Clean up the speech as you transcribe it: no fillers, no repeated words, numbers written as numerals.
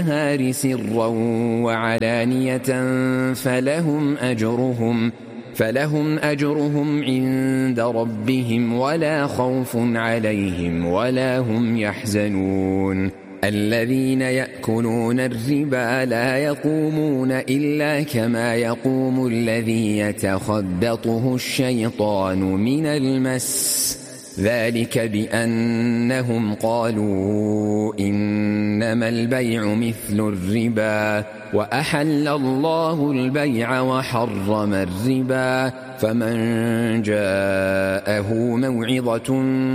النهار سرا وعلانية فلهم أجرهم عند ربهم ولا خوف عليهم ولا هم يحزنون. الذين يأكلون الربا لا يقومون إلا كما يقوم الذي يتخبطه الشيطان من المس، ذلك بأنهم قالوا إنما البيع مثل الربا وأحل الله البيع وحرم الربا. فمن جاءه موعظة